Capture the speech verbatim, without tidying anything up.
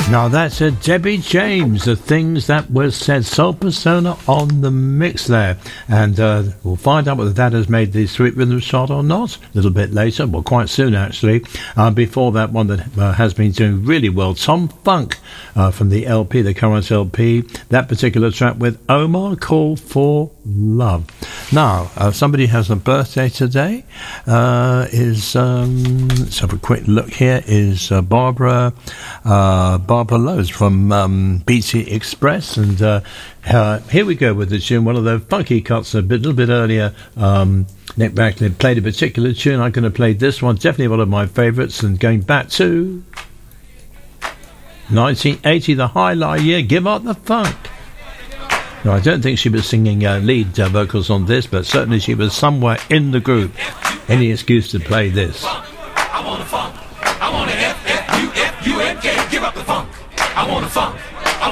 Now that's a Debbie James, the things that were said, Soul Persona on the mix there. And uh, we'll find out whether that has made the Sweet Rhythm chart or not a little bit later, well, quite soon actually. Uh, before that, one that uh, has been doing really well, Tom Funk uh, from the L P, the current L P, that particular track with Omar, Call for Love. Now, uh, somebody has a birthday today. Uh, is um, let's have a quick look here. Is uh, Barbara uh, Barbara Lowe's from um, B T Express, and uh, uh, here we go with the tune. One of the funky cuts a bit, little bit earlier. Um, Nick Backlund played a particular tune. I'm going to play this one. Definitely one of my favourites, and going back to nineteen eighty, the highlight year. Give Up the Funk. No, I don't think she was singing uh, lead uh, vocals on this, but certainly she was somewhere in the group. Any excuse to play this. I want a funk. I want a F F U F U N K. Give up the funk. I want a funk.